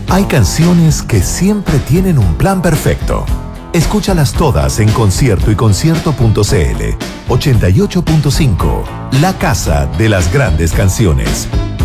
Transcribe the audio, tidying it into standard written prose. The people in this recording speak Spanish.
Hay canciones que siempre tienen un plan perfecto. Escúchalas todas en Concierto y Concierto.cl. 88.5, la casa de las grandes canciones.